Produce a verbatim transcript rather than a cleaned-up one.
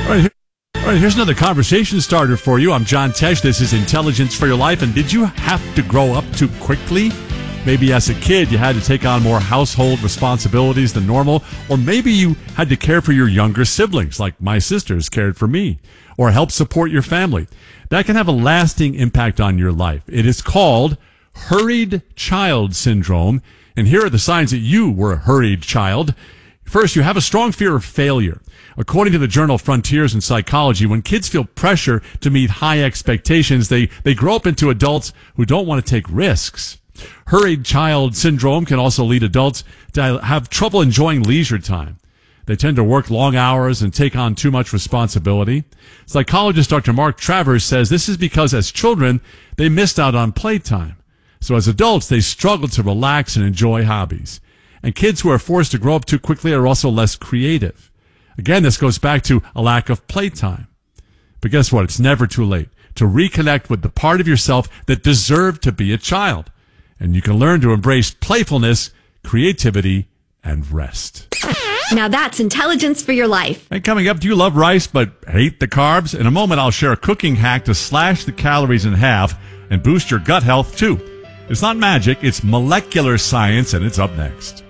right, here, all right, here's another conversation starter for you. I'm John Tesh. This is Intelligence for Your Life. And did you have to grow up too quickly? Maybe as a kid, you had to take on more household responsibilities than normal. Or maybe you had to care for your younger siblings, like my sisters cared for me, or help support your family. That can have a lasting impact on your life. It is called hurried child syndrome. And here are the signs that you were a hurried child. First, you have a strong fear of failure. According to the journal Frontiers in Psychology, when kids feel pressure to meet high expectations, they, they grow up into adults who don't want to take risks. Hurried child syndrome can also lead adults to have trouble enjoying leisure time. They tend to work long hours and take on too much responsibility. Psychologist Doctor Mark Travers says this is because as children, they missed out on playtime. So as adults, they struggle to relax and enjoy hobbies. And kids who are forced to grow up too quickly are also less creative. Again, this goes back to a lack of playtime. But guess what? It's never too late to reconnect with the part of yourself that deserved to be a child. And you can learn to embrace playfulness, creativity, and rest. Now that's intelligence for your life. And coming up, do you love rice but hate the carbs? In a moment, I'll share a cooking hack to slash the calories in half and boost your gut health, too. It's not magic, it's molecular science, and it's up next.